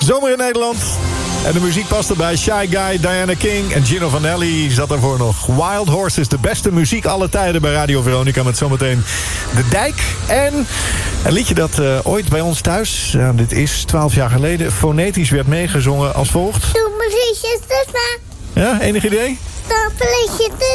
Zomer in Nederland. En de muziek past erbij. Shy Guy, Diana King en Gino Vanelli zat daarvoor nog. Wild Horses, de beste muziek alle tijden bij Radio Veronica. Met zometeen De Dijk. En een liedje dat ooit bij ons thuis, dit is 12 jaar geleden, fonetisch werd meegezongen als volgt. Doe me visjes, dus maar. Ja, enig idee? Dat